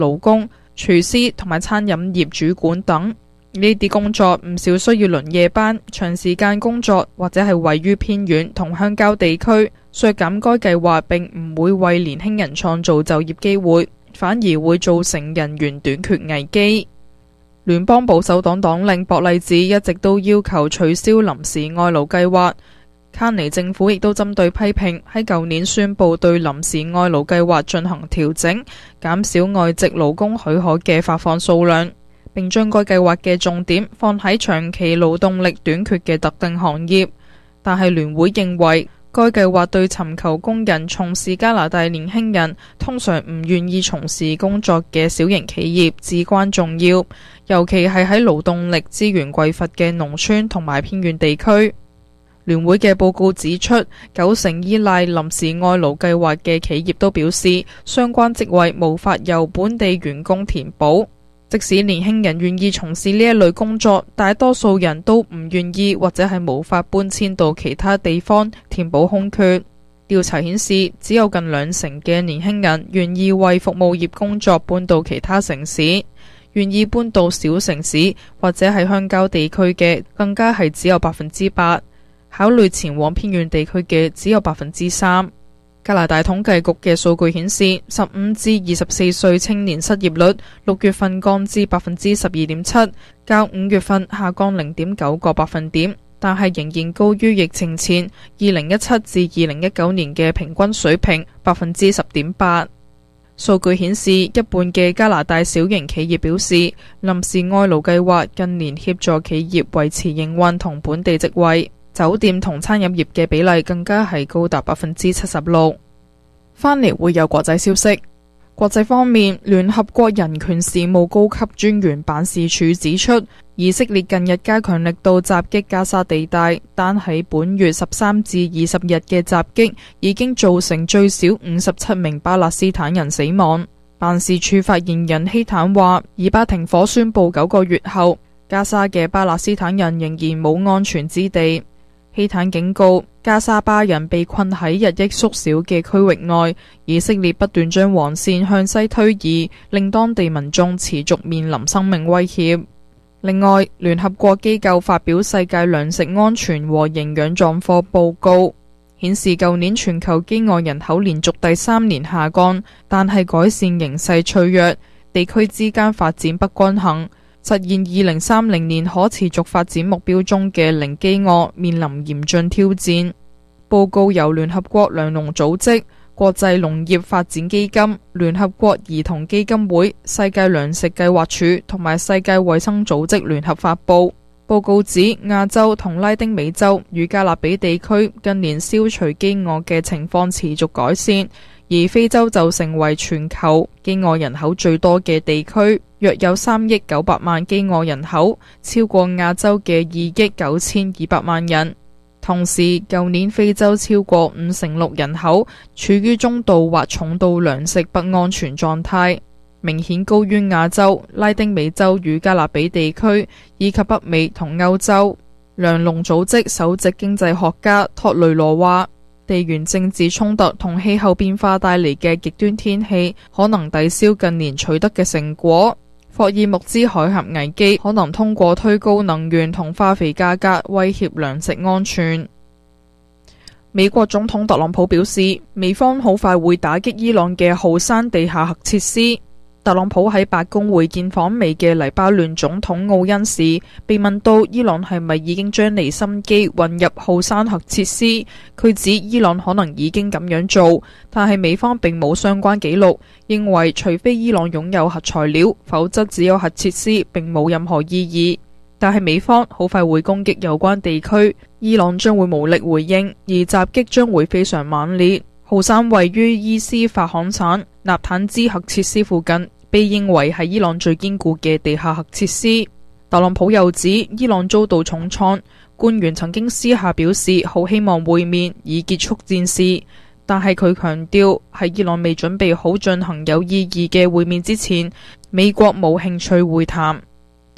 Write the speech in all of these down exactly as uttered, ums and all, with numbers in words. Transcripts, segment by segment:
勞工、廚師同埋餐飲業主管等。呢啲工作唔少需要輪夜班、長時間工作，或者係位於偏遠同鄉郊地區。削減該計劃並唔會為年輕人創造就業機會，反而會造成人員短缺危機。聯邦保守黨黨領博勵治一直都要求取消臨時外勞計劃。卡尼政府亦都針對批評，喺舊年宣布對臨時外勞計劃進行調整，減少外籍勞工許可嘅發放數量，並將該計劃嘅重點放喺長期勞動力短缺嘅特定行業。但係聯會認為，該計劃對尋求工人從事加拿大年輕人通常唔願意從事工作嘅小型企業至關重要，尤其係喺勞動力資源匱乏嘅農村同埋偏遠地區。聯會嘅報告指出，九成依賴臨時外勞計劃嘅企業都表示，相關職位無法由本地員工填補。即使年輕人願意從事呢一類工作，大多數人都唔願意或者係無法搬遷到其他地方填補空缺。調查顯示，只有近兩成嘅年輕人願意為服務業工作搬到其他城市，願意搬到小城市或者係鄉郊地區嘅更加係只有百分之八。考慮前往偏遠地區嘅只有百分之三。加拿大統計局嘅數據顯示，十五至二十四歲青年失業率六月份降至百分之十二點七，較五月份下降零點九個百分點，但係仍然高於疫情前二零一七至二零一九年嘅平均水平百分之十點八。數據顯示，一半嘅加拿大小型企業表示，臨時外勞計劃近年協助企業維持營運同本地職位。酒店同餐飲業嘅比例更加係高達百分之七十六。返嚟會有國際消息。國際方面，聯合國人權事務高級專員辦事處指出，以色列近日加強力度襲擊加沙地帶，單喺本月十三至二十日嘅襲擊已經造成最少五十七名巴勒斯坦人死亡。辦事處發言人希坦話，以巴停火宣布九個月後，加沙嘅巴勒斯坦人仍然冇安全之地。希坦警告，加沙巴人被困喺日益縮小嘅區域內，以色列不斷將黃線向西推移，令當地民眾持續面臨生命威脅。另外，聯合國機構發表世界糧食安全和營養狀況報告，顯示舊年全球飢餓人口連續第三年下降，但係改善形勢脆弱，地區之間發展不均衡。實現二零三零年可持續發展目標中嘅零飢餓面臨嚴峻挑戰。報告由聯合國糧農組織、國際農業發展基金、聯合國兒童基金會、世界糧食計劃署同埋世界衛生組織聯合發布。報告指，亞洲同拉丁美洲與加勒比地區近年消除飢餓嘅情況持續改善，而非洲就成為全球飢餓人口最多嘅地區，約有三億九百萬飢餓人口，超過亞洲嘅二億九千二百萬人。同時，舊年非洲超過五成六人口處於中度或重度糧食不安全狀態，明顯高於亞洲、拉丁美洲與加勒比地區以及北美同歐洲。糧農組織首席經濟學家托雷羅話，地緣政治衝突同氣候變化帶嚟嘅極端天氣可能抵消近年取得嘅成果。霍爾木茲海峽危機可能通過推高能源同化肥價格威脅糧食安全。美國總統特朗普表示，美方好快會打擊伊朗嘅浩山地下核設施。特朗普喺白宮會見訪美嘅黎巴嫩總統奧恩時，被問到伊朗係咪已經將離心機運入浩山核設施，佢指伊朗可能已經咁樣做，但係美方並冇相關記錄，認為除非伊朗擁有核材料，否則只有核設施並冇任何意義。但係美方好快會攻擊有關地區，伊朗將會無力回應，而襲擊將會非常猛烈。浩山位於伊斯法罕省納坦茲核設施附近，被認為係伊朗最堅固嘅地下核設施。特朗普又指伊朗遭到重創，官員曾經私下表示好希望會面以結束戰事，但係佢強調喺伊朗未準備好進行有意義嘅會面之前，美國冇興趣會談。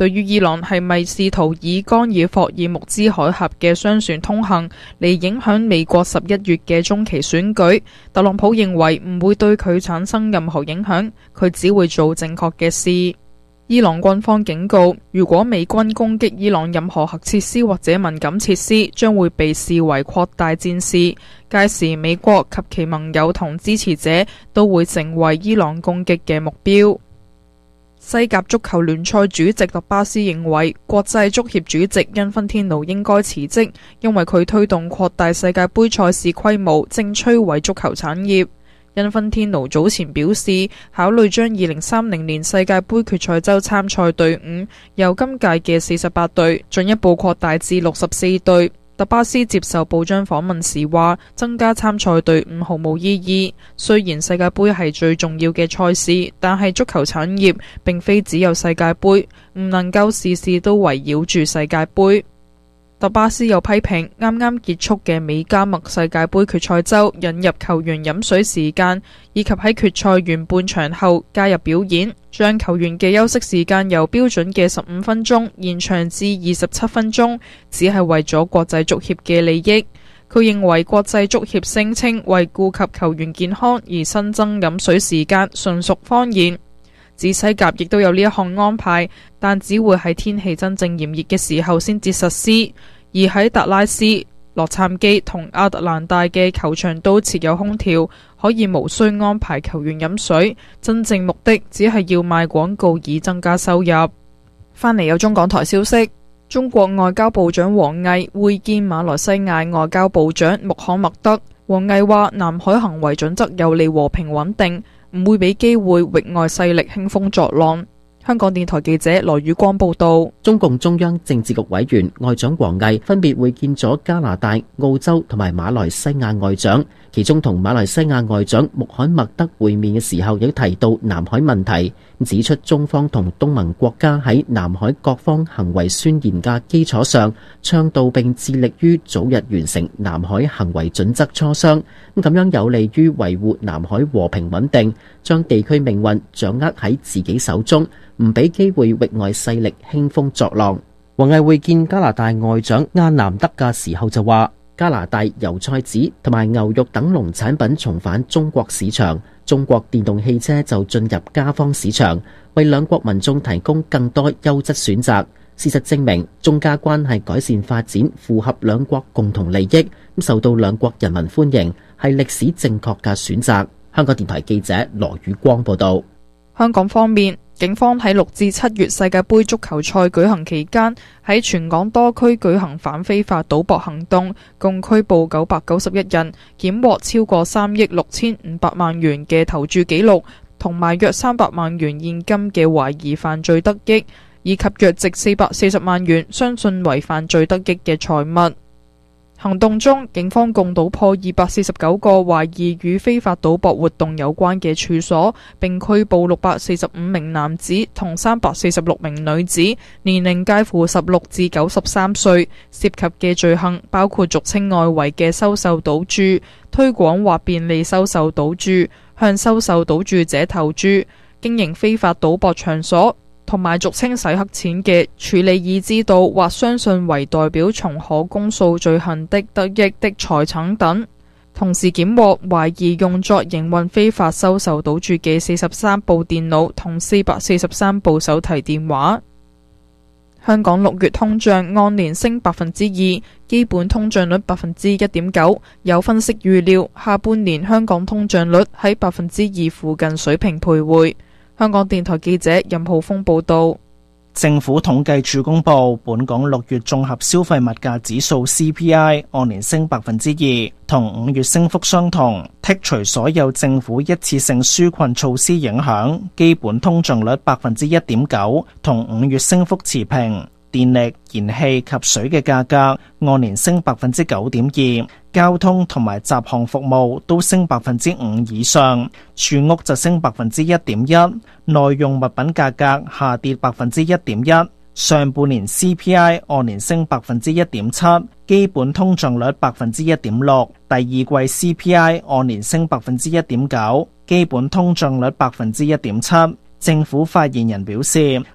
對於伊朗係咪試圖以戈爾霍爾木茲海峽嘅雙船通行嚟影響美國十一月嘅中期選舉，特朗普認為唔會對佢產生任何影響，佢只會做正確嘅事。伊朗軍方警告，如果美軍攻擊伊朗任何核設施或者敏感設施，將會被視為擴大戰事，屆時美國及其盟友同支持者都會成為伊朗攻擊嘅目標。西甲足球聯賽主席特巴斯認為，國際足協主席因芬天奴應該辭職，因為佢推動擴大世界盃賽事規模，正摧毀足球產業。因芬天奴早前表示，考慮將二零三零年世界盃決賽周參賽隊伍由今屆嘅四十八隊進一步擴大至六十四隊。特巴斯接受報章訪問時話，增加參賽隊伍毫無意義。雖然世界盃係最重要嘅賽事，但係足球產業並非只有世界盃，唔能夠事事都圍繞住世界盃。特巴斯又批評啱啱結束嘅美加墨世界盃決賽周引入球員飲水時間，以及喺決賽完半場後加入表演，將球員嘅休息時間由標準嘅十五分鐘延長至二十七分鐘，只係為咗國際足協嘅利益。佢認為國際足協聲稱為顧及球員健康而新增飲水時間純屬謊言。指西甲亦都有呢一項安排，但只會喺天氣真正炎熱嘅時候先至實施。而喺達拉斯、洛杉磯同亞特蘭大嘅球場都設有空調，可以無需安排球員飲水。真正目的只係要賣廣告以增加收入。返嚟有中港台消息，中國外交部長王毅會見馬來西亞外交部長穆罕默德。王毅話：南海行為準則有利和平穩定，唔會俾機會域外勢力興風作浪。香港電台記者羅宇光報道。 中共中央政治局委員外長王毅分別會見咗加拿大、澳洲同埋馬來西亞外長，其中同馬來西亞外長穆罕默德會面嘅時候，有提到南海問題，指出中方同東盟國家喺南海各方行為宣言嘅基礎上，倡導並致力於早日完成南海行為準則磋商，咁樣有利於維護南海和平穩定，將地區命運掌握喺自己手中，唔俾機會域外勢力興風作浪。王毅會見加拿大外長阿南德嘅時候就話，加拿大油菜籽同埋牛肉等農產品重返中國市場，中國電動汽車就進入加方市場，為兩國民眾提供更多優質選擇。事實證明，中加關係改善發展符合兩國共同利益，受到兩國人民歡迎，係歷史正確嘅選擇。香港電台記者羅宇光報道。 香港方面，警方喺六至七月世界盃足球賽舉行期間，喺全港多區舉行反非法賭博行動，共拘捕九百九十一人，檢獲超過三億六千五百萬元嘅投注記錄，同埋約三百萬元現金嘅懷疑犯罪得益，以及約值四百四十萬元相信為犯罪得益嘅財物。行動中，警方共搗破二百四十九個懷疑與非法賭博活動有關嘅處所，並拘捕六百四十五名男子同三百四十六名女子，年齡介乎十六至九十三歲。涉及嘅罪行包括俗稱外圍嘅收受賭注、推廣或便利收受賭注、向收受賭注者投注、經營非法賭博場所，同埋俗稱洗黑錢嘅處理已知道或相信為代表從可公訴罪行的得益的財產等。同時檢獲懷疑用作營運非法收受賭注嘅四十三部電腦同四百四十三部手提電話。香港六月通脹按年升百分之二，基本通脹率百分之一點九。有分析預料，下半年香港通脹率喺百分之二附近水平徘徊。香港電台記者任浩峰報道。 政府統計處公布，本港六月綜合消費物價指數 C P I 按年升百分之二，同五月升幅相同。剔除所有政府一次性紓困措施影響，基本通脹率百分之一點九，同五月升幅持平。電力、燃氣及水嘅價格按年升百分之九點二，交通同埋雜項服務都升百分之五以上，住屋就升百分之一點一，耐用物品價格下跌百分之一點一。上半年 C P I 按年升百分之一點七，基本通脹率百分之一點六。第二季 C P I 按年升百分之一點九，基本通脹率百分之一點七。政府發言人表示，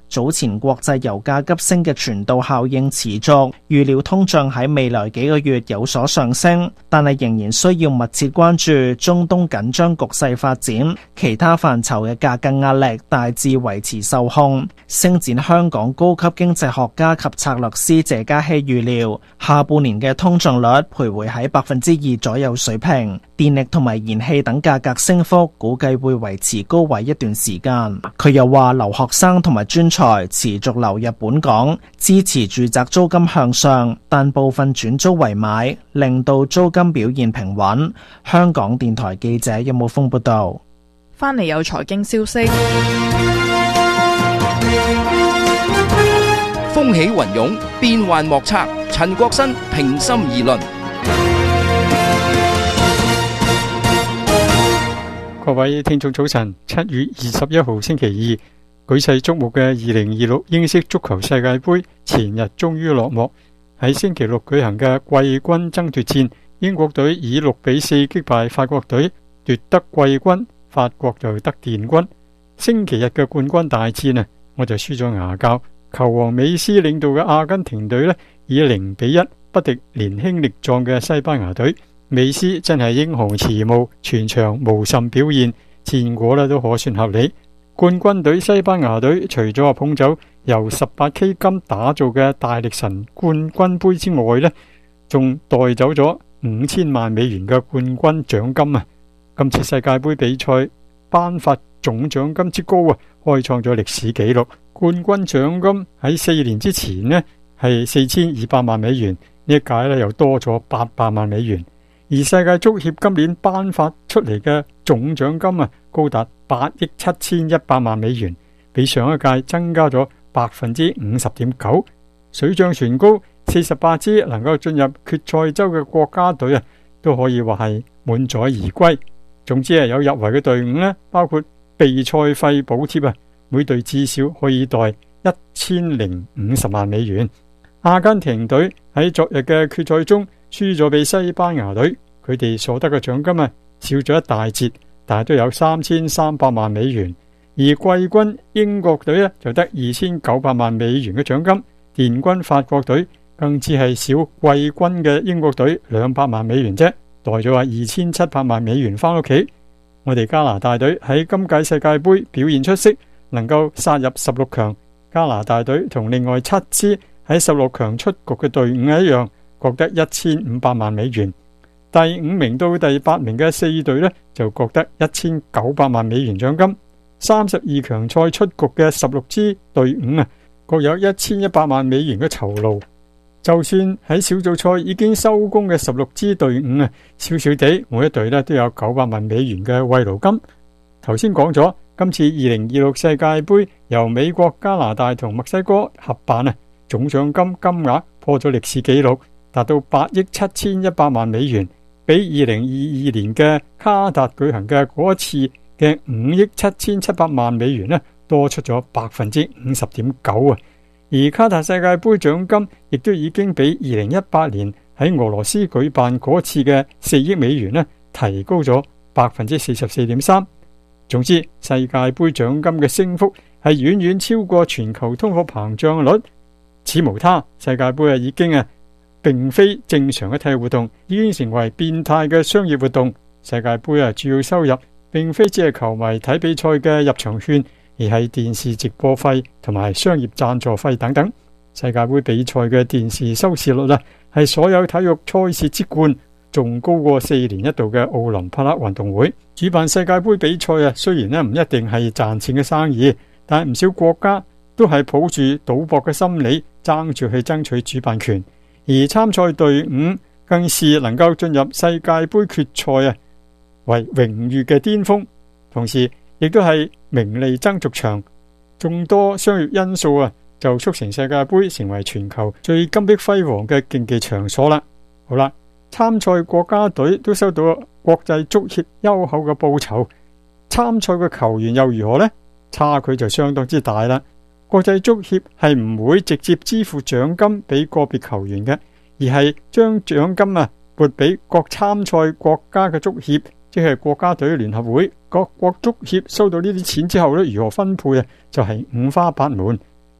早前國際油價急升嘅傳導效應持續，預料通脹喺未來幾個月有所上升，但係仍然需要密切關注中東緊張局勢發展，其他範疇嘅價格壓力大致維持受控。星展香港高級經濟學家及策略師謝嘉熙預料，下半年嘅通脹率徘徊喺百分之二左右水平，電力同埋燃氣等價格升幅估計會維持高位一段時間。佢又話留學生同埋專才持續流入本港，支持住宅租金向上，但部分轉租為買，令到租金表現平穩。香港電台記者任武峰報道。 翻嚟有財經消息， 風起雲湧，變幻莫測。陳國新平心而論。 各位聽眾早晨，七月二十一號星期二，舉世矚目嘅二零二六英式足球世界盃前日終於落幕。喺星期六舉行嘅季軍爭奪戰，英國隊以六比四擊敗法國隊，奪得季軍，法國就得殿軍。星期日嘅冠軍大戰啊，我就輸咗牙膠。球王美斯領導嘅阿根廷隊呢，以零比一不敵年輕力壯嘅西班牙隊。美斯真係英雄遲暮，全場無甚表現，戰果呢都可算合理。冠軍隊西班牙隊除咗捧走由十八 K 金打造嘅大力神冠軍杯之外呢，仲帶走咗五千萬美元嘅冠軍獎金啊！今次世界杯比賽頒發總獎金之高啊，開創咗歷史紀錄。冠軍獎金喺四年之前呢係四千二百萬美元，呢一屆呢又多咗八百萬美元。而世界足協今年頒發出嚟嘅總獎金啊，高達八億七千一百萬美元，比上一屆增加咗百分之五十點九，水漲船高。四十八支能夠進入決賽周嘅國家隊啊，都可以話係滿載而歸。總之係有入圍嘅隊伍呢，包括備賽費補貼啊，每隊至少可以袋一千零五十萬美元。阿根廷隊喺昨日嘅決賽中輸咗俾西班牙隊，佢哋所得嘅獎金啊少咗一大截，但係都有三千三百萬美元。而季軍英國隊呢，就得二千九百萬美元嘅獎金，殿軍法國隊更只係少季軍嘅英國隊兩百萬美元啫，袋咗話二千七百萬美元翻屋企。我哋加拿大隊喺今屆世界盃表現出色，能夠殺入十六強。加拿大隊同另外七支喺十六強出局嘅隊伍一樣，各得一千五百萬美元。第五名到第八名嘅四隊呢，就各得一千九百萬美元獎金。三十二強賽出局嘅十六支隊伍啊，各有一千一百萬美元嘅酬勞。就算喺小組賽已經收工嘅十六支隊伍啊，少少地每一隊呢都有九百萬美元嘅慰勞金。頭先講咗，今次二零二六世界盃由美國、加拿大同墨西哥合辦啊，總獎金金額破咗歷史紀錄，達到八億七千一百萬美元，比二零二二年嘅卡達舉行嘅嗰一次嘅五億七千七百萬美元呢，多出咗百分之五十點九啊！而卡塔世界盃獎金亦都已經比二零一八年喺俄羅斯舉辦嗰次嘅四億美元呢，提高咗百分之四十四點三。總之，世界盃獎金嘅升幅係遠遠超過全球通貨膨脹率。此無他，世界盃啊已經啊並非正常嘅體育活動，已經成為變態嘅商業活動。世界盃啊主要收入並非只係球迷睇比賽嘅入場券，而係電視直播費同埋商業贊助費等等。世界盃比賽嘅電視收視率啊，係所有體育賽事之冠，仲高過四年一度嘅奧林匹克運動會。主辦世界盃比賽啊，雖然咧唔一定係賺錢嘅生意，但係唔少國家都係抱住賭博嘅心理，爭住去爭取主辦權。而參賽隊伍更是能夠進入世界盃決賽啊，為榮譽嘅巔峰，同時亦都係名利爭逐場，眾多商業因素啊，就促成世界盃成為全球最金碧輝煌嘅競技場所啦。好啦，參賽國家隊都收到國際足協優厚嘅報酬，參賽嘅球員又如何呢？差距就相當之大啦。國際足協係唔會直接支付獎金俾個別球員嘅，而係將獎金啊撥俾各參賽國家嘅足協，即係國家隊聯合會。各國足協收到呢啲錢之後咧，如何分配啊？就係五花八門。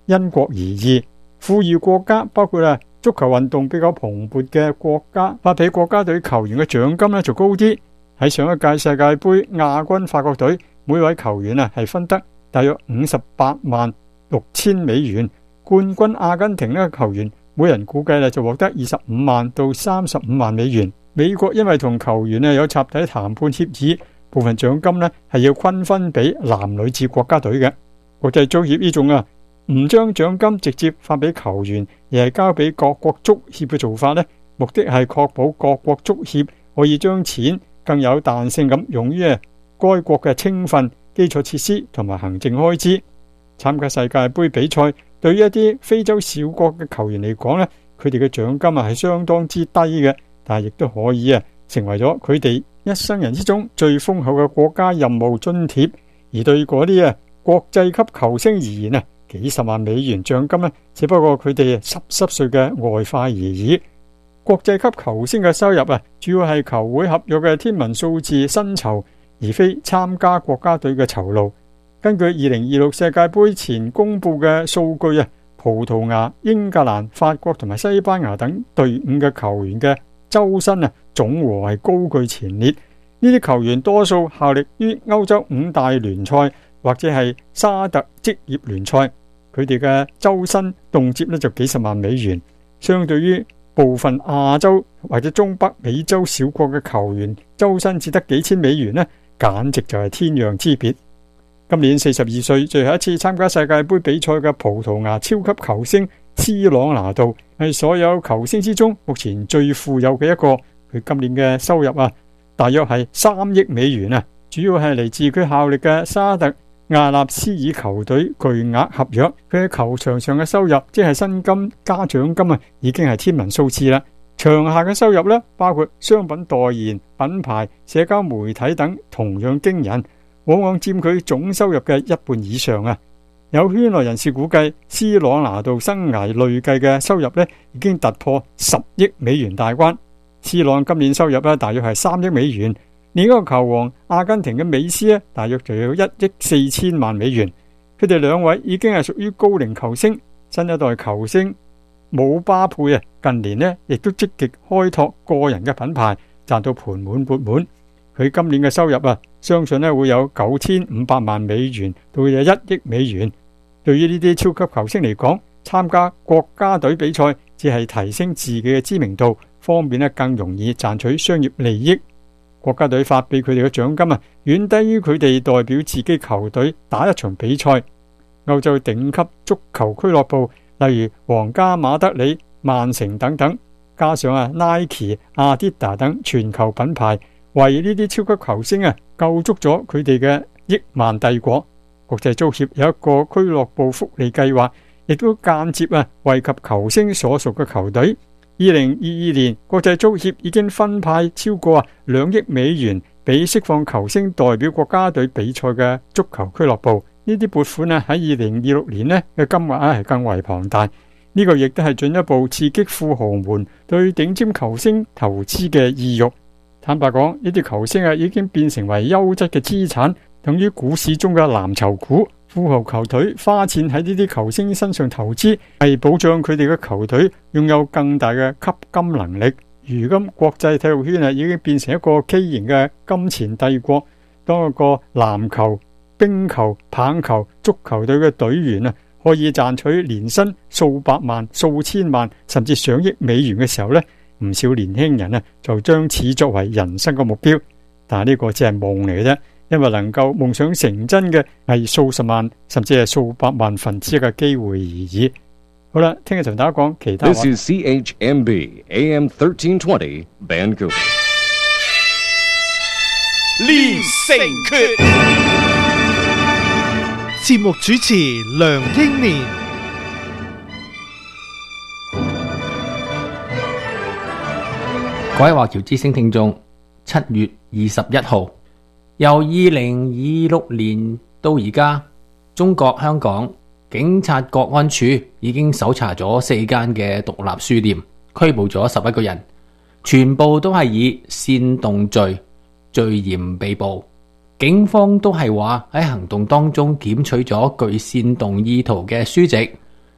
因國而異。富裕國家包括啊足球運動比較蓬勃嘅國家，發俾國家隊球員嘅獎金呢就高啲。喺上一屆世界盃亞軍法國隊，每位球員啊係分得大約五十八萬六千美元。冠軍阿根廷呢球員每人估計呢就獲得二十五萬到三十五萬美元。美國因為同球員呢有集體談判協議，部分獎金呢係要均分俾男女子國家隊嘅。國際足協呢種啊唔將獎金直接發俾球員，而係交俾各國足協嘅做法呢，目的係確保各國足協可以將錢更有彈性咁用於該國嘅青訓、基礎設施同埋行政開支。參加世界盃比賽對於一啲非洲小國嘅球員嚟講呢，佢哋嘅獎金啊係相當之低嘅，但係亦都可以啊成為咗佢哋一生人之中最豐厚嘅國家任務津貼。而對嗰啲啊國際級球星而言啊，幾十萬美元獎金呢，只不過佢哋濕濕碎嘅外快而已。國際級球星嘅收入啊，主要係球會合約嘅天文數字薪酬，而非參加國家隊嘅酬勞。根據二零二六世界盃前公布嘅數據啊，葡萄牙、英格蘭、法國同埋西班牙等隊伍嘅球員嘅周薪啊，總和係高居前列。呢啲球員多數效力於歐洲五大聯賽或者係沙特職業聯賽，佢哋嘅周薪動輒呢就幾十萬美元，相對於部分亞洲或者中北美洲小國嘅球員周薪只得幾千美元呢，簡直就係天壤之別。今年四十二歲，最後一次參加世界盃比賽嘅葡萄牙超級球星斯朗拿度係所有球星之中目前最富有嘅一個。佢今年嘅收入啊，大約係三億美元啊，主要係嚟自佢效力嘅沙特阿納斯爾球隊巨額合約。佢喺球場上嘅收入，即係薪金加獎金啊，已經係天文數字啦。場下嘅收入呢，包括商品代言、品牌、社交媒體等，同樣驚人，往往佔佢總收入嘅一半以上啊。有圈內人士估計，斯朗拿度生涯累計嘅收入呢，已經突破十億美元大關。斯朗今年收入呢，大約係三億美元。另一個球王阿根廷嘅美斯呢，大約就有一億四千萬美元。佢哋兩位已經係屬於高齡球星。新一代球星姆巴佩啊，近年呢亦都積極開拓個人嘅品牌，賺到盆滿缽滿。佢今年嘅收入啊，相信呢會有九千五百萬美元到有一億美元。對於呢啲超級球星嚟講，參加國家隊比賽只係提升自己嘅知名度，方面呢更容易賺取商業利益。國家隊發俾佢哋嘅獎金啊，遠低於佢哋代表自己球隊打一場比賽。歐洲頂級足球俱樂部，例如皇家馬德里、曼城等等，加上啊 Nike、阿迪達等全球品牌，為呢啲超級球星啊構築咗佢哋嘅億萬帝國。國際足協有一個俱樂部福利計劃，亦都間接啊惠及球星所屬嘅球隊。二零二二年，國際足協已經分派超過啊兩億美元俾釋放球星代表國家隊比賽嘅足球俱樂部。呢啲撥款啊喺二零二六年呢嘅金額啊係更為龐大。呢個亦都係進一步刺激富豪們對頂尖球星投資嘅意欲。坦白講，呢啲球星啊已經變成為優質嘅資產，等於股市中嘅藍籌股。富豪球隊花錢喺呢啲球星身上投資，係保障佢哋嘅球隊擁有更大嘅吸金能力。如今國際體育圈啊已經變成一個畸形嘅金錢帝國。當一個籃球、冰球、棒球、足球隊嘅隊員啊可以賺取年薪數百萬、數千萬甚至上億美元嘅時候呢，唔少年輕人啊就將此作為人生嘅目標。但係呢個只係夢嚟嘅啫。因為能夠夢想成真嘅係數十萬甚至係數百萬分之一嘅機會而已。好啦，聽日同大家講其他話。 This is C H M B A M thirteen twenty Vancouver。 練成訣， 節目主持梁英年。 各位華僑之聲聽眾，七月二十一號。由二零二六年到而家，中國香港警察國安處已經搜查咗四間嘅獨立書店，拘捕咗十一個人，全部都係以煽動罪罪嫌被捕。警方都係話喺行動當中檢取咗具煽動意圖嘅書籍，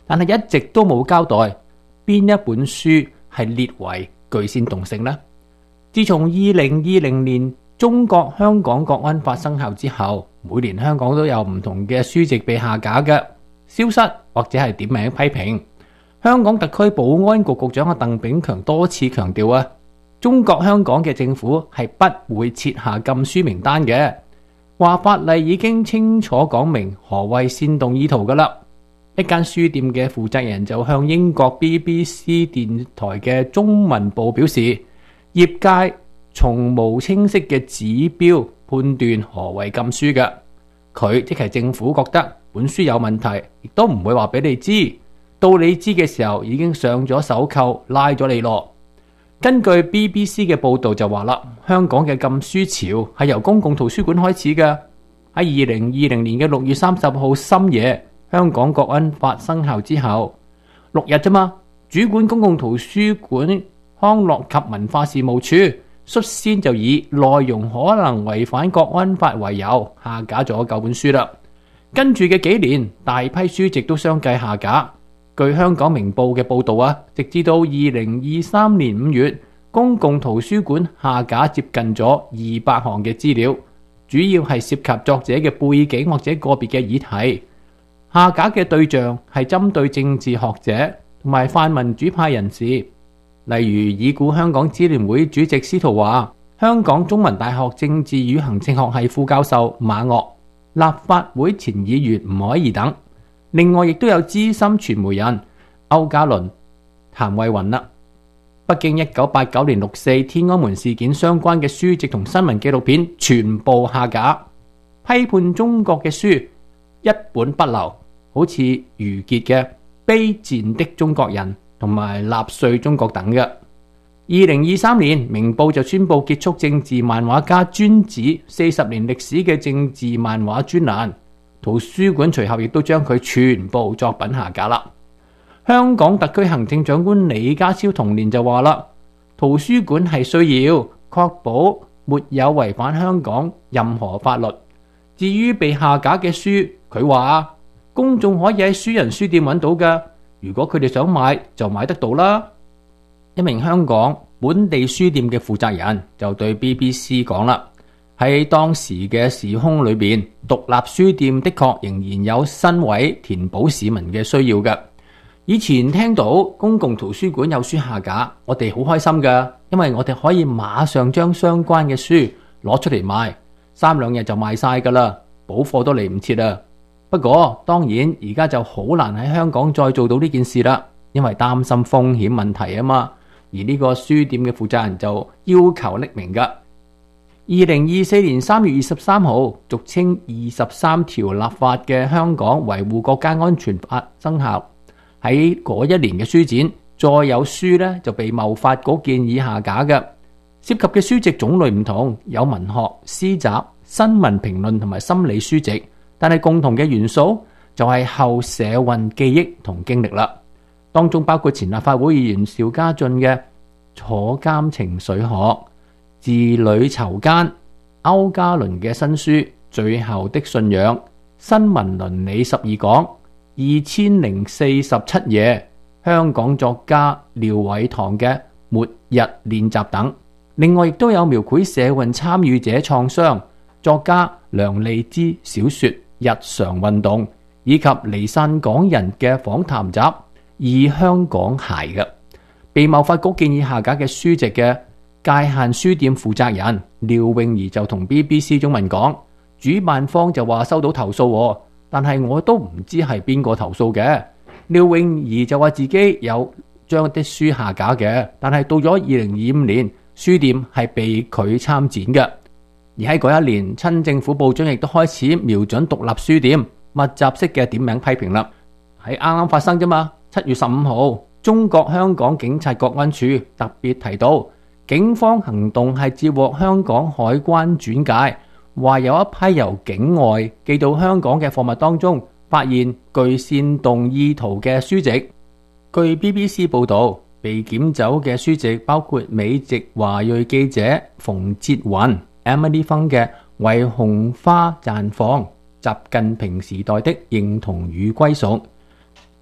但係一直都冇交代邊一本書係列為具煽動性呢？自從二零二零年中國香港國安法生效之後，每年香港都有唔同嘅書籍被下架嘅、消失或者係點名批評。香港特區保安局局長阿鄧炳強多次強調啊，中國香港嘅政府係不會設下禁書名單嘅，話法例已經清楚講明何謂煽動意圖噶啦。一間書店嘅負責人就向英國 B B C 電台嘅中文部表示，業界從無清晰嘅指標判斷何謂禁書嘅，佢即係政府覺得本書有問題，亦都唔會話俾你知，到你知嘅時候已經上咗手銬拉咗你咯。根據 B B C 嘅報導就話啦，香港嘅禁書潮係由公共圖書館開始嘅。喺二零二零年嘅六月三十號深夜，香港國安法生效之後六日啫嘛，主管公共圖書館康樂及文化事務處率先就以內容可能違反國安法為由下架咗九本書啦。跟住嘅幾年，大批書籍都相繼下架。據香港明報嘅報導啊，直至到二零二三年五月，公共圖書館下架接近咗二百項嘅資料，主要係涉及作者嘅背景或者個別嘅議題。下架嘅對象係針對政治學者同埋泛民主派人士，例如已故香港支聯會主席司徒華、香港中文大學政治與行政學系副教授馬嶽、立法會前議員吳靄儀等。另外亦都有資深傳媒人歐嘉倫、譚慧雲啦。北京一九八九年六四天安門事件相關嘅書籍同新聞紀錄片全部下架，批判中國嘅書一本不留，好似余傑嘅《卑賤的中國人》同埋《納粹中國》等嘅。二零二三年，明報就宣布結束政治漫畫家尊子四十年歷史嘅政治漫畫專欄。圖書館隨後亦都將佢全部作品下架啦。香港特區行政長官李家超同年就話啦，圖書館係需要確保沒有違反香港任何法律。至於被下架嘅書，佢話公眾可以喺書人書店揾到㗎，如果佢哋想買就買得到啦。一名香港本地書店嘅負責人就對 B B C 講啦，喺當時嘅時空裏邊，獨立書店的確仍然有身位填補市民嘅需要嘅。以前聽到公共圖書館有書下架，我哋好開心噶，因為我哋可以馬上將相關嘅書攞出嚟賣，三兩日就賣晒噶啦，補貨都嚟唔切啦。不過當然而家就好難喺香港再做到呢件事啦，因為擔心風險問題啊嘛。而呢個書店嘅負責人就要求匿名噶。二零二四年三月二十三號，俗稱二十三條立法嘅香港維護國家安全法生效。喺嗰一年嘅書展，再有書呢就被貿發局建議下架嘅。涉及嘅書籍種類唔同，有文學、詩集、新聞評論同埋心理書籍，但係共同嘅元素就係後社運記憶同經歷啦。當中包括前立法會議員邵家臻嘅《坐監情緒學》、字裏囚姦、歐嘉倫嘅新書《最後的信仰》、新聞倫理十二講、二千零四十七夜、香港作家廖偉棠嘅《末日練習》等。另外亦都有描繪社運參與者創傷作家梁利之小說《日常運動》，以及離散港人嘅訪談集《異香港孩》嘅。被貿發局建議下架嘅書籍嘅界限書店負責人廖泳儀就同 B B C 中文講，主辦方就話收到投訴，但係我都唔知係邊個投訴嘅。廖泳儀就話自己有將啲書下架嘅，但係到咗二零二五年，書店係被佢參展嘅。而喺嗰一年，親政府報章亦都開始瞄準獨立書店，密集式嘅點名批評啦。係啱啱發生啫嘛，七月十五號，中國香港警察國安處特別提到，警方行動係接獲香港海關轉介，話有一批由境外寄到香港嘅貨物當中，發現具煽動意圖嘅書籍。據 B B C 報導，被檢走嘅書籍包括美籍華裔記者馮捷雲 Emily Fung 嘅《為紅花綻放：習近平時代的認同與歸屬》。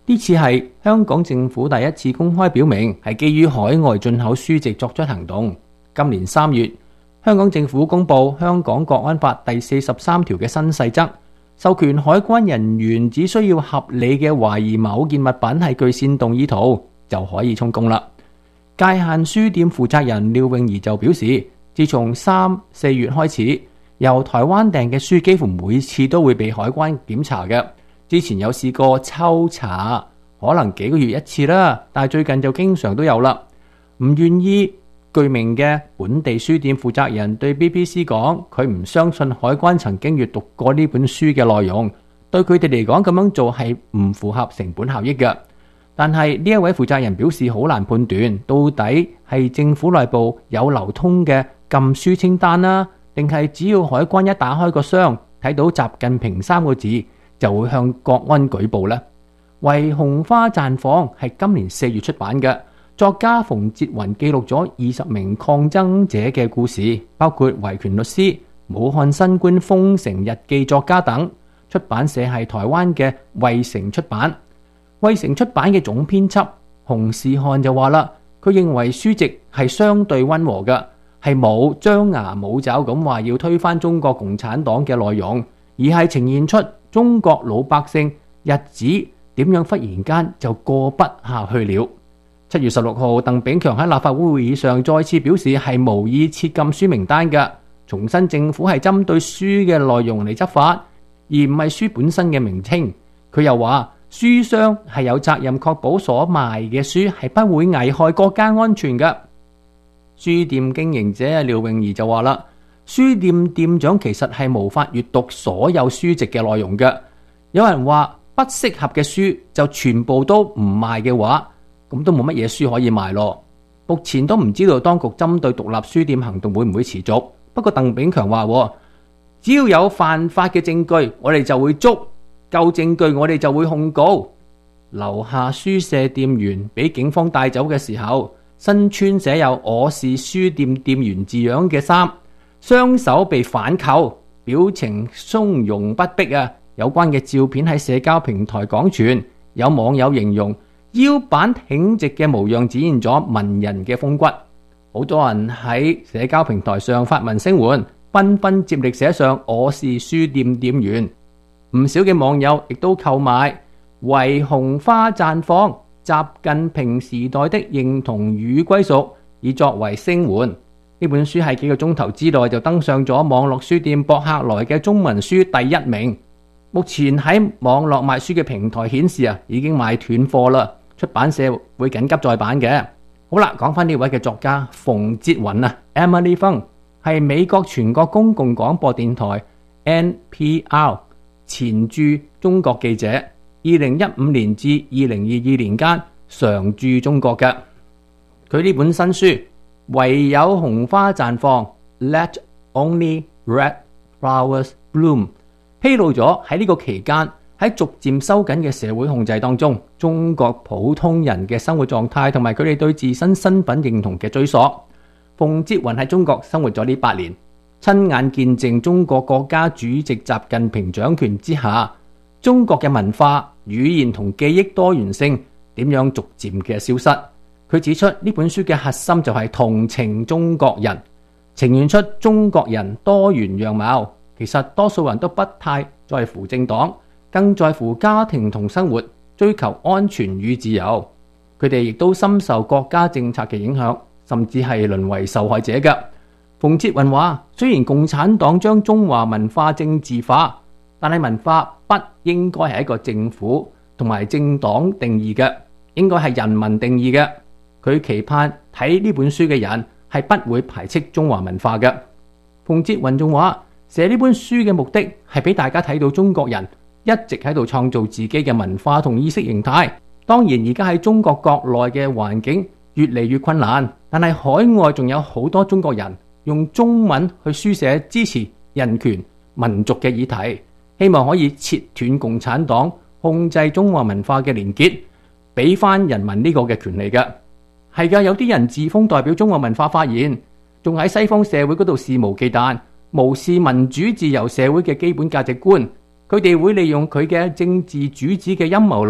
呢次係香港政府第一次公開表明係基於海外進口書籍作出行動。今年三月，香港政府公布香港國安法第四十三條嘅新細則，授權海關人員只需要合理嘅懷疑某件物品係具煽動意圖，就可以充公啦。界限書店負責人廖泳儀就表示，自從三四月開始，由台灣訂嘅書幾乎每次都會被海關檢查嘅。之前有試過抽查，可能幾個月一次啦，但係最近就經常都有啦。唔願意具名嘅本地書店負責人對 B B C 講，佢唔相信海關曾經閱讀過呢本書嘅內容，對佢哋嚟講咁樣做係唔符合成本效益嘅。但係呢一位負責人表示好難判斷，到底係政府內部有流通嘅禁書清單啦，定係只要海關一打開個箱睇到習近平三個字就會向國安舉報呢？為紅花綻放係今年四月出版嘅，作家馮哲雲記錄咗二十名抗爭者嘅故事，包括維權律師、武漢新冠封城日記作家等。出版社係台灣嘅衛城出版。衛城出版嘅總編輯洪士漢就話啦，佢認為書籍係相對溫和嘅，係冇張牙舞爪咁話要推翻中國共產黨嘅內容，而係呈現出中國老百姓日子點樣忽然間就過不下去了。七月十六號，鄧炳強喺立法會會議上再次表示係無意設禁書名單嘅，重申政府係針對書嘅內容嚟執法，而唔係書本身嘅名稱。佢又話，書商係有責任確保所賣嘅書係不會危害國家安全嘅。書店經營者廖泳儀就話啦，書店店長其實係無法閱讀所有書籍嘅內容嘅。有人話不適合嘅書就全部都唔賣嘅話，咁都冇乜嘢書可以賣咯。目前都唔知道當局針對獨立書店行動會唔會持續。不過鄧炳強話，只要有犯法嘅證據，我哋就會捉。夠證據我哋就會控告。樓下書舍店員俾警方帶走嘅時候，身穿寫有我是書店店員字樣嘅衫，雙手被反扣，表情從容不迫啊！有關嘅照片喺社交平台廣傳，有網友形容腰板挺直嘅模樣展現咗文人嘅風骨。好多人喺社交平台上發文聲援，紛紛接力寫上我是書店店員。唔少嘅網友亦都購買為紅花綻放習近平時代的認同與歸屬，以作為聲援。呢本書喺幾個鐘頭之內就登上咗網絡書店博客來嘅中文書第一名。目前喺網絡賣書嘅平台顯示啊，已經賣斷貨啦，出版社會緊急再版嘅。好啦，講翻呢位嘅作家馮哲雲啊 ，Emily Fung 係美國全國公共廣播電台 N P R 前駐中國記者，二零一五年至二零二二年間常駐中國嘅。佢呢本新書唯有紅花綻放 Let Only Red Flowers Bloom， 披露咗喺呢個期間喺逐漸收緊嘅社會控制當中，中國普通人嘅生活狀態同埋佢哋對自身身份認同嘅追溯。馮哲雲喺中國生活咗呢八年，親眼見證中國國家主席習近平掌權之下，中國嘅文化、語言同記憶多元性點樣逐漸嘅消失。佢指出呢本書嘅核心就係同情中國人，呈現出中國人多元樣貌。其實多數人都不太在乎政黨，更在乎家庭同生活，追求安全與自由。佢哋亦都深受國家政策嘅影響，甚至係淪為受害者嘅。馮哲雲話，雖然共產黨將中華文化政治化，但係文化不應該係一個政府同埋政黨定義嘅，應該係人民定義嘅。佢期盼睇呢本書嘅人係不會排斥中華文化嘅。馮哲雲仲話，寫呢本書嘅目的係俾大家睇到中國人一直喺度創造自己嘅文化同意識形態。當然而家喺中國國內嘅環境越嚟越困難，但係海外仲有好多中國人用中文去書寫支持人權民族嘅議題，希望可以切斷共產黨控制中華文化嘅連結，俾翻人民呢個嘅權利嘅。係噶，有啲人自封代表中華文化發言，仲喺西方社會嗰度肆無忌憚，無視民主自由社會嘅基本價值觀。佢哋會利用佢嘅政治主旨嘅陰謀論，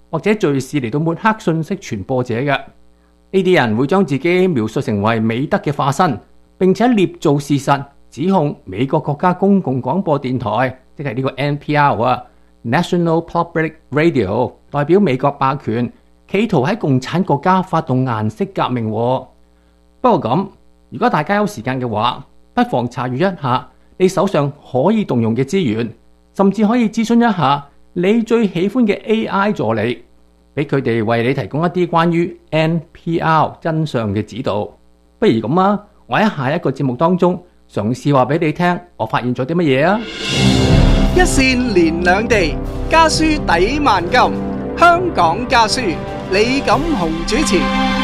或者敘事嚟到抹黑信息傳播者嘅。呢啲人會將自己描述成為美德嘅化身，並且捏造事實，指控美國國家公共廣播電台，即係呢個 N P R 啊 ，National Public Radio， 代表美國霸權，企圖喺共產國家發動顏色革命。不過咁，如果大家有時間嘅話，不妨查閱一下你手上可以動用嘅資源，甚至可以諮詢一下你最喜歡嘅 A I 助理，俾佢哋為你提供一啲關於 N P R 真相嘅指導。不如咁啊，我喺下一個節目當中嘗試話俾你聽，我發現咗啲乜嘢啊！ 一線連兩地，家書抵萬金。香港家書，李錦雄主持。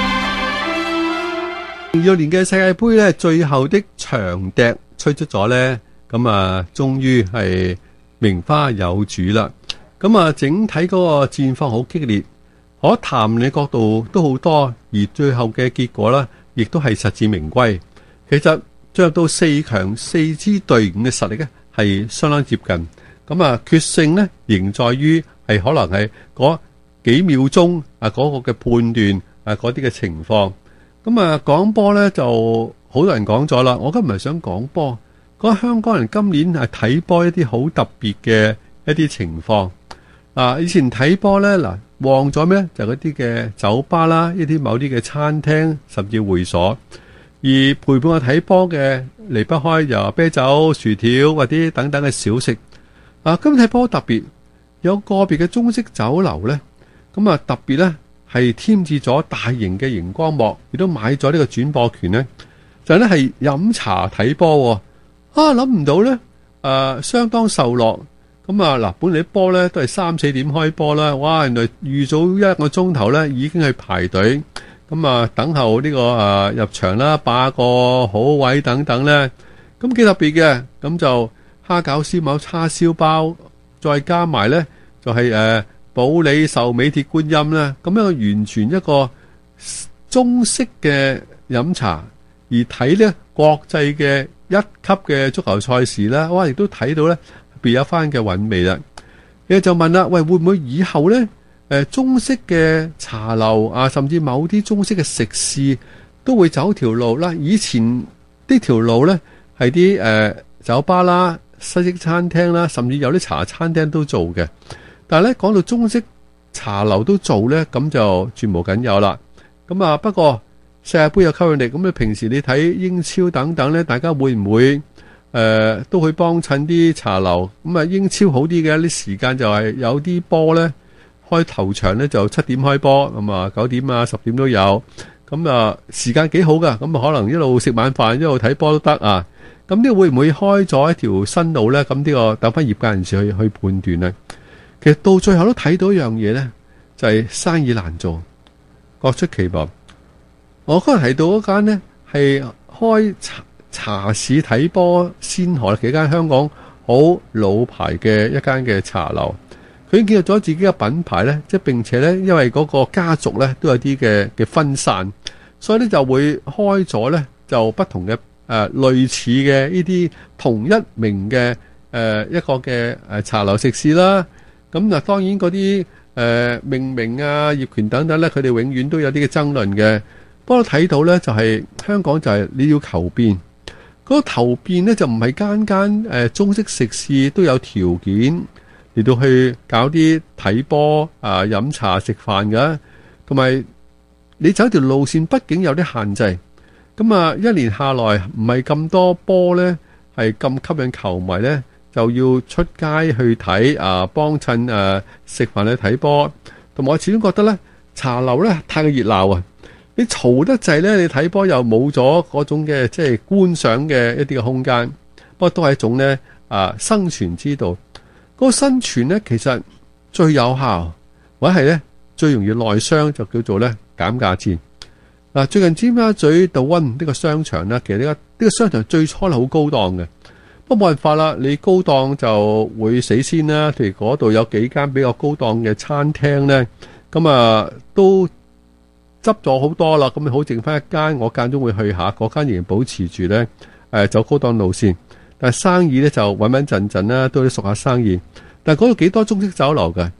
二六年嘅世界盃咧，最後的長笛吹出咗咧，咁啊，終於係名花有主啦。咁啊，整體嗰個戰況好激烈，可談嘅角度都好多，而最後嘅結果咧，亦都係實至名歸。其實進入到四強，四支隊伍嘅實力咧係相當接近。咁啊，決勝咧仍在於係可能係嗰幾秒鐘啊，嗰個嘅判斷啊，嗰啲嘅情況。咁啊，講波咧就好多人講咗啦。我今日唔係想講波，講香港人今年係睇波一啲好特別嘅一啲情況。啊，以前睇波咧嗱，旺咗咩？就嗰啲嘅酒吧啦，一啲某啲嘅餐廳，甚至會所。而陪伴我睇波嘅離不開由啤酒、薯條或者等等嘅小食。啊，今日睇波特別有個別嘅中式酒樓咧，咁啊特別咧係添置咗大型嘅熒光幕，亦都買咗呢個轉播權咧，就咧係飲茶睇波。啊，諗唔到咧，誒、呃、相當受落。咁啊嗱，本嚟啲波咧都係三四點開波啦，哇！原來預早一個鐘頭咧已經去排隊，咁啊等候呢、這個誒、呃、入場啦，霸個好位等等咧，咁幾特別嘅。咁就蝦餃、燒賣、叉燒包，再加埋咧就係、是、誒、呃、保利壽美鐵觀音咧，咁樣完全一個中式嘅飲茶，而睇咧國際嘅一級嘅足球賽事啦，哇！亦都睇到咧別有番嘅韻味啦。你就問啦，喂，會唔會以後咧誒、呃、中式嘅茶樓啊，甚至某啲中式嘅食肆都會走條路啦？以前呢條路咧係啲誒酒吧啦、西式餐廳啦，甚至有啲茶餐廳都做嘅。但係咧講到中式茶樓都做咧，咁就絕無僅有啦。咁啊，不過世界盃有吸引力，咁你平時你睇英超等等咧，大家會唔會誒、呃、都去幫襯啲茶樓？咁啊，英超好啲嘅啲時間就係有啲波咧開頭場咧就七點開波，咁啊九點啊十點都有。咁啊時間幾好噶，咁啊可能一路食晚飯一路睇波都得啊。咁呢個會唔會開咗一條新路咧？咁呢個等翻業界人士去去判斷咧。其實到最後都睇到一樣嘢咧，就係、是、生意難做，各出奇謀。我嗰日提到嗰間呢係開茶茶市睇波先河幾間香港好老牌嘅一間嘅茶樓，佢已經建立咗自己嘅品牌咧，即係並且咧，因為嗰個家族咧都有啲嘅嘅分散，所以咧就會開咗咧就不同嘅誒、呃、類似嘅呢啲同一名嘅誒、呃、一個嘅誒茶樓食肆啦。咁嗱，當然嗰啲誒命名啊、業權等等咧，佢哋永遠都有啲嘅爭論嘅。不過睇到咧，就係、是、香港就係你要求變，嗰、那個求變咧就唔係間間誒中式食肆都有條件嚟到去搞啲睇波啊、飲茶食飯㗎，同埋你走條路線，畢竟有啲限制。咁啊，一年下來唔係咁多波咧，係咁吸引球迷咧，就要出街去睇啊，幫襯誒食飯去睇波。同埋我始終覺得咧，茶樓咧太過熱鬧啊！你嘈得滯咧，你睇波又冇咗嗰種嘅即係觀賞嘅一啲嘅空間。不過都係一種咧啊生存之道。嗰個生存咧其實最有效，或者係咧最容易內傷，就叫做咧減價戰。嗱，最近尖沙咀 The One 呢個商場咧，其實呢個呢個商場最初係好高檔嘅，不過冇辦法啦，你高檔就會死先啦。譬如嗰度有幾間比較高檔嘅餐廳咧，咁啊都執咗好多啦，咁你好剩翻一間，我間中會去下，嗰間仍然保持住咧誒走高檔路線，但係生意咧就穩穩陣陣啦，都有啲熟下生意。但係嗰度幾多中式酒樓嘅，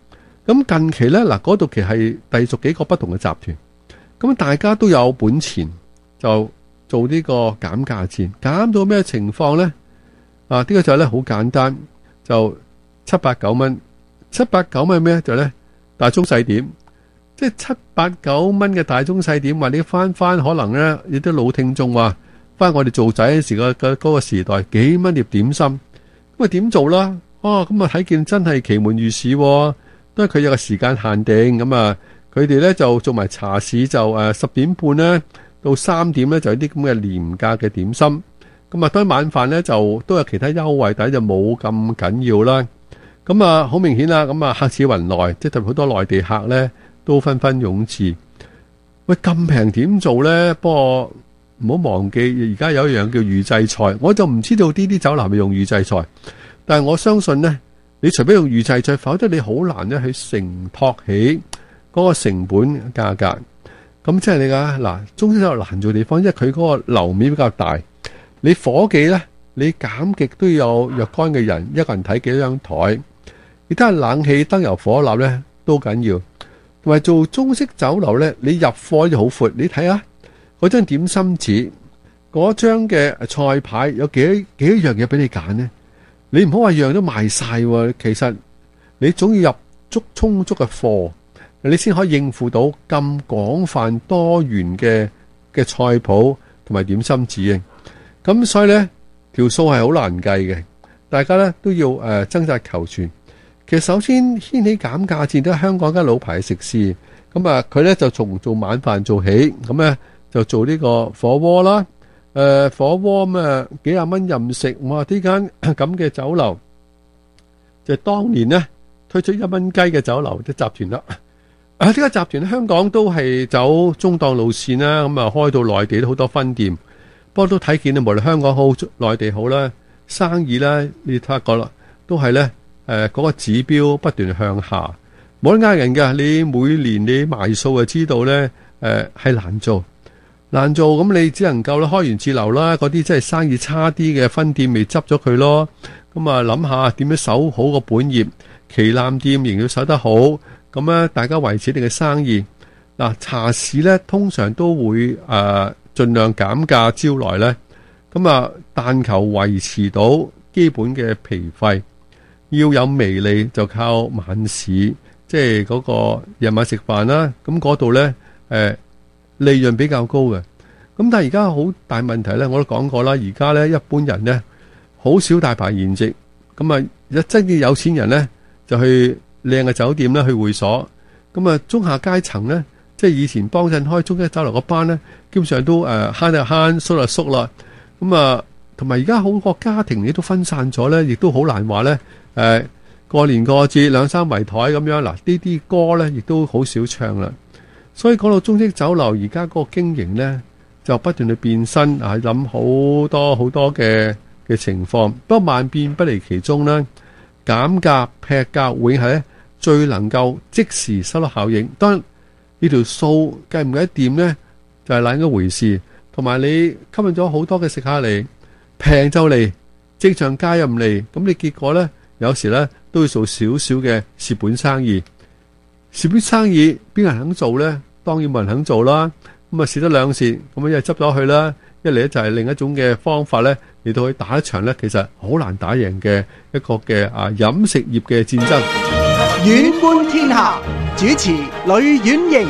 咁近期呢，嗱，嗰度其實係隸屬幾個不同嘅集團，咁大家都有本錢就做呢個減價戰，減到咩情況呢？啊，呢、這個就咧好簡單，就七八九蚊，七八九蚊咩？就咧大中細點，即係七八九蚊嘅大中細點，話你翻翻可能咧，有啲老聽眾話翻我哋做仔嗰時個嗰個時代幾蚊碟點心，咁啊點做啦？哦，咁啊睇見真係奇門御史，都係佢有個時間限定，咁啊佢哋咧就做埋茶市，就誒十點半咧到三點咧就有啲咁嘅廉價嘅點心，咁啊當晚飯咧就都有其他優惠，但係就冇咁緊要啦。咁啊好明顯啦，咁啊客似雲來，即係特別好多內地客咧都紛紛湧至。喂，咁平點做咧？不過唔好忘記，而家有一樣叫預製菜，我就唔知道呢啲酒樓係咪用預製菜，但係我相信咧，你除非用預製菜，否則你好難咧去承托起嗰個成本價格。咁即係你噶嗱，中式酒樓難做地方，因為佢嗰個樓面比較大，你伙計咧，你減極都要有若干嘅人，一個人睇幾張台，你睇下冷氣、燈油火蠟咧都緊要。同埋做中式酒樓咧，你入貨就好闊，你睇下嗰張點心紙，嗰張嘅菜牌有幾多幾多樣嘢俾你揀呢？你唔好話樣都賣晒喎，其實你總要入足充足嘅貨，你先可以應付到咁廣泛多元嘅嘅菜譜同埋點心紙。咁所以呢條數係好難計嘅，大家呢都要誒掙扎求全。其實首先掀起減價戰都係香港間老牌食肆，咁啊佢呢就從做晚飯做起，咁呢就做呢個火鍋啦，誒、呃、火鍋咁啊幾廿蚊任食，哇！呢間咁嘅酒樓就係當年呢推出一蚊雞嘅酒樓嘅集團啦。啊，呢個集團香港都係走中檔路線啦，咁啊開到內地都好多分店，不過都睇見啊，無論香港好、內地好啦，生意啦，你睇下個啦，都係呢。誒、呃，嗰、那個指標不斷向下，冇得呃人㗎。你每年你埋數就知道咧，誒、呃、係難做，難做咁你只能夠咧開源節流啦。嗰啲即係生意差啲嘅分店，咪執咗佢咯。咁啊諗下點樣守好個本業，旗艦店仍要守得好，咁咧大家維持你嘅生意。嗱、呃，茶市咧通常都會誒盡、呃、量減價招來咧，咁啊但求維持到基本嘅皮費。要有微利就靠晚市，即係嗰個夜晚食飯啦。咁嗰度呢，誒、呃、利潤比較高嘅。咁但係而家好大問題呢，我都講過啦。而家呢，一般人呢，好少大排筵席。咁啊，一真嘅有錢人呢，就去靚嘅酒店呢，去會所。咁啊，中下階層呢，即係以前幫襯開中式酒樓嗰班呢，基本上都誒慳就慳，縮就縮啦。咁啊，同埋而家好個家庭你都分散咗呢，亦都好難話呢。誒、呃，過年過節兩三圍台咁樣，嗱呢啲歌呢亦都好少唱啦。所以講到中式酒樓而家嗰個經營呢，就不斷去變身，啊諗好多好多嘅嘅情況。不過萬變不離其宗啦，減價劈價永係咧最能夠即時收到效應。當然呢條數計唔計得掂呢，就係、是、另一回事。同埋你吸引咗好多嘅食客嚟，平就嚟，即場加入嚟，咁你結果呢？有時咧都要做少少嘅蝕本生意，蝕本生意邊個人肯做咧？當然冇人肯做啦。咁啊蝕得兩蝕，咁啊一係執咗去啦，一嚟咧就係另一種嘅方法咧嚟到去打一場咧，其實好難打贏嘅一個嘅啊飲食業嘅戰爭。 遠觀天下，主持呂婉瑩，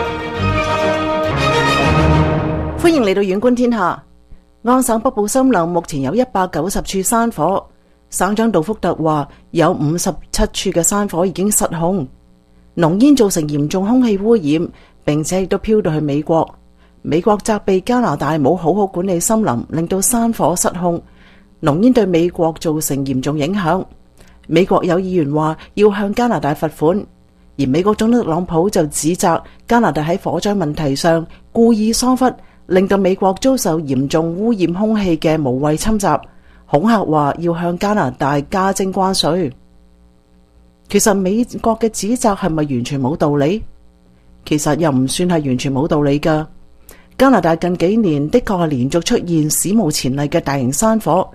歡迎嚟到遠觀天下。安省北部森林目前有一百九十處山火。省長杜福特話有五十七處嘅山火已經失控，濃煙造成嚴重空氣污染，並且亦都飄到去美國。美國責備加拿大冇好好管理森林，令到山火失控。濃煙對美國造成嚴重影響。美國有議員話要向加拿大罰款，而美國總統特朗普就指責加拿大喺火災問題上故意疏忽，令到美國遭受嚴重污染空氣嘅無謂侵襲。恐嚇話要向加拿大加徵關稅。其實美國嘅指責係咪完全冇道理？其實又唔算係完全冇道理噶。加拿大近幾年的確係連續出現史無前例嘅大型山火，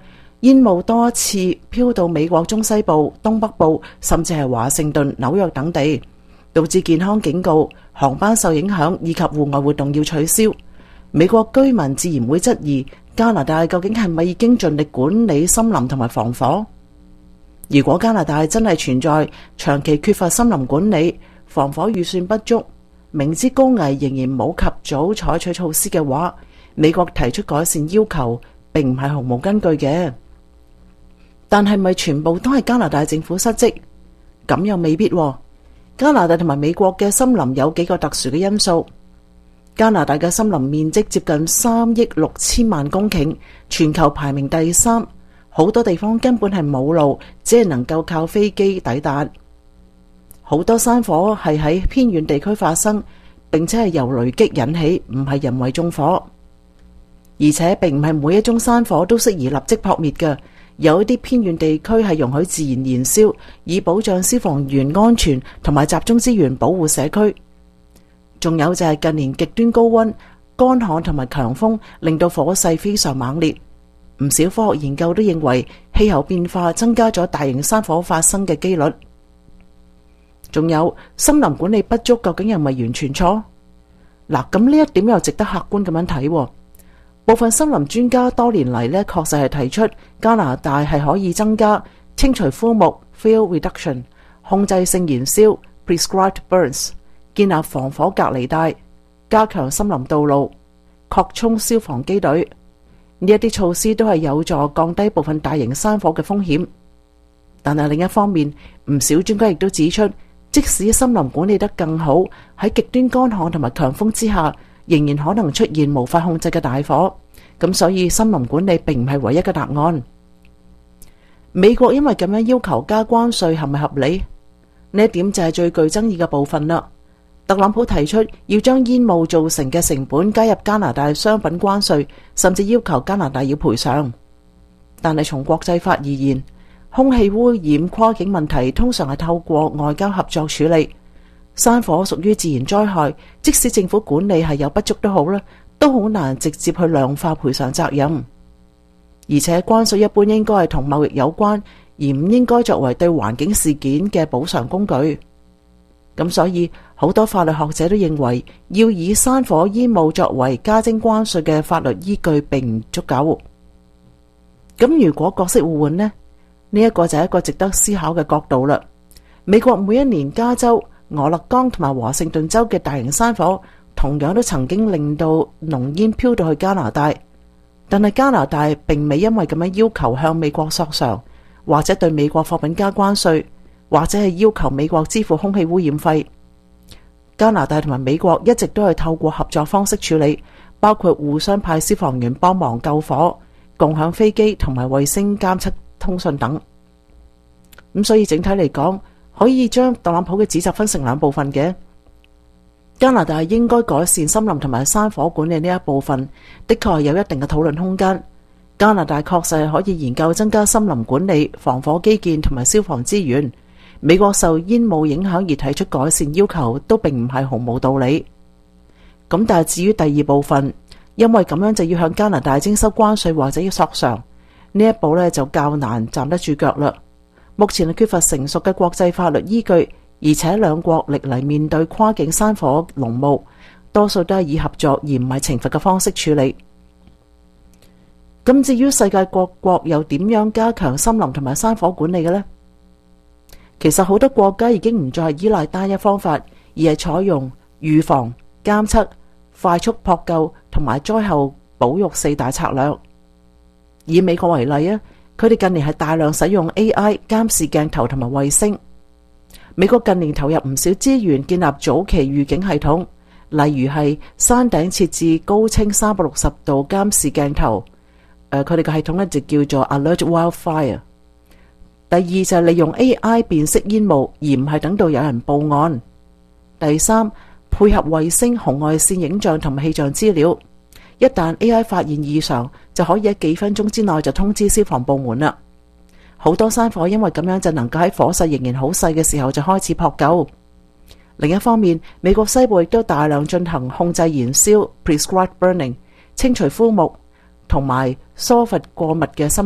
煙霧多次飄到美國中西部、東北部，甚至係華盛頓、紐約等地，導致健康警告、航班受影響以及戶外活動要取消。美國居民自然會質疑加拿大究竟係咪已經盡力管理森林同埋防火？如果加拿大真係存在長期缺乏森林管理、防火預算不足，明知高危仍然冇及早採取措施嘅話，美國提出改善要求並唔係毫無根據嘅。但係咪全部都係加拿大政府失職？咁又未必喎。加拿大同埋美國嘅森林有幾個特殊嘅因素。加拿大嘅森林面積接近三億六千萬公頃，全球排名第三。好多地方根本係冇路，只係能夠靠飛機抵達。好多山火係喺偏遠地區發生，並且係由雷擊引起，唔係人為縱火。而且並唔係每一宗山火都適宜立即撲滅嘅，有一啲偏遠地區係容許自然燃燒，以保障消防員安全同埋集中資源保護社區。仲有就係近年極端高溫、乾旱同埋強風，令到火勢非常猛烈。唔少科學研究都認為氣候變化增加咗大型山火發生嘅機率。仲有森林管理不足，究竟係咪完全錯？嗱，咁呢一點又值得客觀咁樣睇。部分森林專家多年嚟呢確實係提出加拿大係可以增加清除枯木 （fuel reduction）、控制性燃燒 （prescribed burns）、建立防火隔離帶、加強森林道路、擴充消防機隊。呢一啲措施都係有助降低部分大型山火嘅風險。但係另一方面，唔少專家亦都指出，即使森林管理得更好，喺極端乾旱同埋強風之下，仍然可能出現無法控制嘅大火。咁所以森林管理並唔係唯一嘅答案。美國因為咁樣要求加關稅係咪合理？呢一點就係最具爭議嘅部分啦。特朗普提出要將煙霧造成嘅成本加入加拿大商品關稅，甚至要求加拿大要賠償。但係從國際法而言，空氣污染跨境問題通常係透過外交合作處理。山火屬於自然災害，即使政府管理係有不足都好啦，都好難直接去量化賠償責任。而且關稅一般應該係同貿易有關，而唔應該作為對環境事件嘅補償工具。咁所以好多法律學者都認為，要以山火煙霧作為加徵關稅嘅法律依據並唔足夠。咁如果角色互換呢？呢一個就係一個值得思考嘅角度啦。美國每一年加州、俄勒岡同埋華盛頓州嘅大型山火，同樣都曾經令到濃煙飄到去加拿大，但係加拿大並未因為咁樣要求向美國索償，或者對美國貨品加關稅，或者係要求美國支付空氣污染費。加拿大同埋美國一直都係透過合作方式處理，包括互相派消防員幫忙救火、共享飛機同埋衛星監測通訊等。咁所以整體嚟講，可以將特朗普嘅指責分成兩部分嘅。加拿大應該改善森林同埋山火管理呢一部分，的確係有一定嘅討論空間。加拿大確實係可以研究增加森林管理、防火基建同埋消防資源。美國受煙霧影響而提出改善要求，都並唔係毫無道理。咁但係至於第二部分，因為咁樣就要向加拿大徵收關稅或者要索償，呢一步呢就較難站得住腳啦。目前係缺乏成熟嘅國際法律依據，而且兩國歷嚟面對跨境山火濃霧，多數都係以合作而唔係懲罰嘅方式處理。咁至於世界各國又點樣加強森林同埋山火管理嘅呢？其實好多國家已經唔再係依賴單一方法，而係採用預防、監測、快速撲救同埋災後保育四大策略。以美國為例啊，佢哋近年係大量使用 A I 監視鏡頭同埋衛星。美國近年投入唔少資源建立早期預警系統，例如係山頂設置高清三百六十度監視鏡頭。誒，佢哋嘅系統呢就叫做 Alert Wildfire。第二就係利用 A I 辨識煙霧，而唔係等到有人報案。第三，配合衛星紅外線影像同埋氣象資料，一旦 A I 發現異常，就可以喺幾分鐘之內就通知消防部門啦。好多山火因為咁樣就能夠喺火勢仍然好細嘅時候就開始撲救。另一方面，美國西部亦都大量進行控制燃燒 （prescribed burning）、清除枯木同埋疏伐過密嘅森林，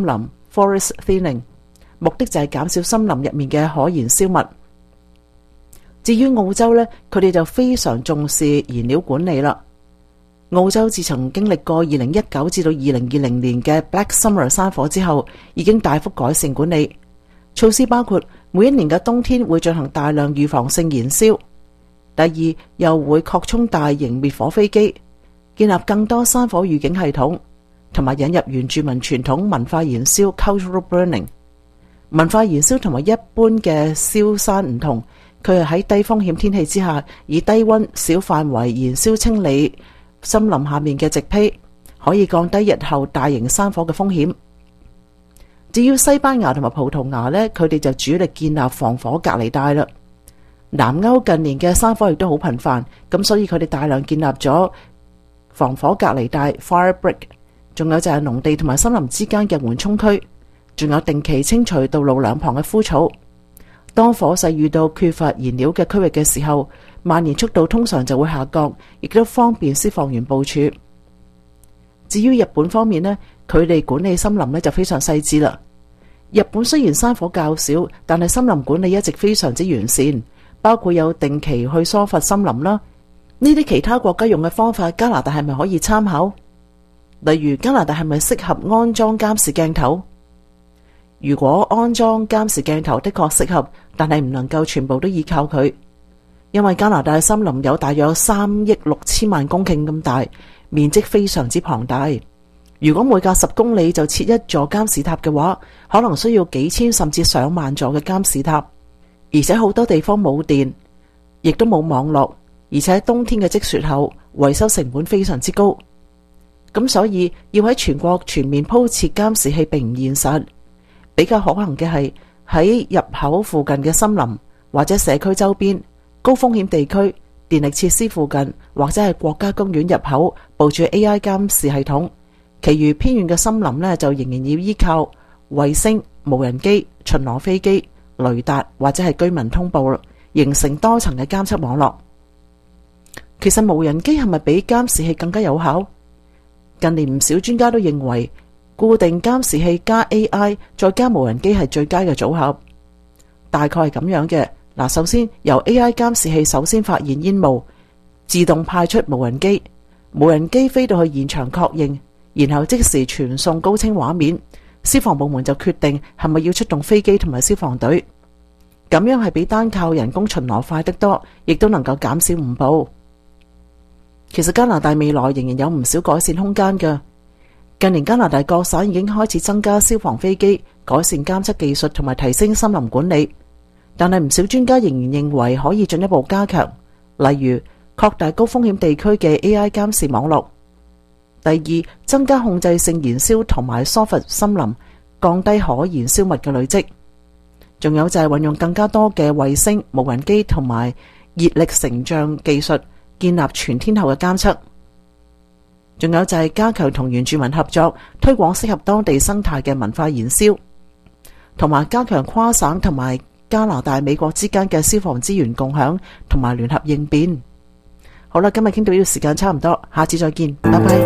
（forest thinning）， 目的就係減少森林入面嘅可燃燒物。至於澳洲呢，佢哋就非常重視燃料管理啦。澳洲自從經歷過二零一九至到二零二零年嘅 Black Summer 山火之後，已經大幅改善管理措施，包括每一年嘅冬天會進行大量預防性燃燒。第二，又會擴充大型滅火飛機，建立更多山火預警系統，同埋引入原住民傳統文化燃燒 （cultural burning）。文化燃燒同埋一般嘅燒山唔同，佢係喺低風險天氣之下，以低溫小範圍燃燒清理森林下面嘅植被，可以降低日後大型山火嘅風險。至於西班牙同埋葡萄牙呢，佢哋就主力建立防火隔離帶啦。南歐近年嘅山火亦都好頻繁，咁所以佢哋大量建立咗防火隔離帶 （fire break）， 仲有就係農地同埋森林之間嘅緩衝區，仲有定期清除道路兩旁嘅枯草。當火勢遇到缺乏燃料嘅區域嘅時候，蔓延速度通常就會下降，亦都方便消防員部署。至於日本方面呢，佢哋管理森林呢就非常細緻啦。日本雖然山火較少，但係森林管理一直非常之完善，包括有定期去疏伐森林啦。呢啲其他國家用嘅方法，加拿大係咪可以參考？例如加拿大係咪適合安裝監視鏡頭？如果安裝監視鏡頭的確適合，但係唔能夠全部都依靠佢，因為加拿大森林有大約三億六千萬公頃咁大，面積非常之龐大。如果每隔十公里就設一座監視塔嘅話，可能需要幾千甚至上萬座嘅監視塔，而且好多地方冇電，亦都冇網絡，而且冬天嘅積雪後，維修成本非常之高。咁所以要喺全國全面鋪設監視器並唔現實，比較可行嘅係喺入口附近嘅森林或者社區周邊、高風險地區、電力設施附近或者係國家公園入口部署 A I 監視系統。其餘偏遠嘅森林呢，就仍然要依靠衛星、無人機、巡邏飛機、雷達或者係居民通報，形成多層嘅監測網絡。其實無人機係咪比監視器更加有效？近年唔少專家都認為，固定監視器加 A I 再加無人機係最佳嘅組合。大概係咁樣嘅。嗱，首先由 A I 監視器首先發現煙霧，自動派出無人機，無人機飛到去現場確認，然後即時傳送高清畫面，消防部門就決定係咪要出動飛機同埋消防隊。咁樣係比單靠人工巡邏快得多，亦都能夠減少誤報。其實加拿大未來仍然有唔少改善空間㗎。近年加拿大各省已經開始增加消防飛機，改善監測技術同埋提升森林管理。但係唔少專家仍然認為可以進一步加強，例如擴大高風險地區嘅 A I 監視網絡。第二，增加控制性燃燒同埋疏伐森林，降低可燃燒物嘅累積。仲有就係運用更加多嘅衛星、無人機同埋熱力成像技術，建立全天候嘅監測。仲有就係加強同原住民合作，推廣適合當地生態嘅文化燃燒，同埋加強跨省同埋加拿大、美國之間嘅消防資源共享同埋聯合應變。好啦，今日傾到呢個時間差唔多，下次再見，拜拜。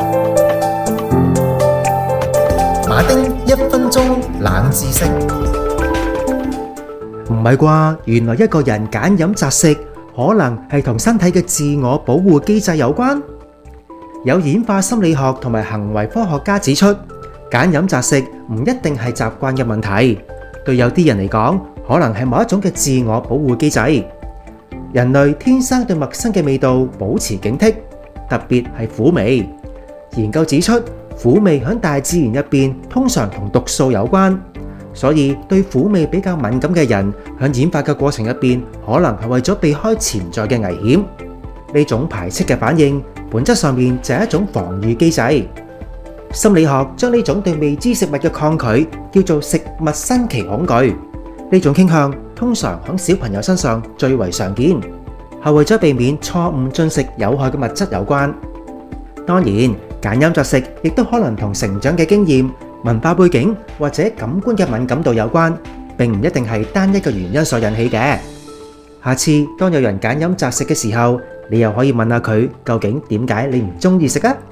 馬丁一分鐘冷知識，唔係啩？原來一個人揀飲擇食，可能係同身體嘅自我保護機制有關。有演化心理學同埋行為科學家指出，揀飲擇食唔一定係習慣嘅問題，對有啲人嚟講，可能係某一種嘅自我保護機制。人類天生對陌生嘅味道保持警惕，特別係苦味。研究指出，苦味喺大自然入邊通常同毒素有關，所以對苦味比較敏感嘅人喺演化嘅過程入邊，可能係為咗避開潛在嘅危險。呢種排斥嘅反應，本質上面就係一種防禦機制。心理學將呢種對未知食物嘅抗拒叫做食物新奇恐懼。呢種傾向通常喺小朋友身上最為常見，係為咗避免錯誤進食有害嘅物質有關。當然，揀飲擇食亦都可能同成長嘅經驗、文化背景或者感官嘅敏感度有關，並唔一定係單一嘅原因所引起嘅。下次當有人揀飲擇食嘅時候，你又可以問下佢究竟點解你唔中意食啊？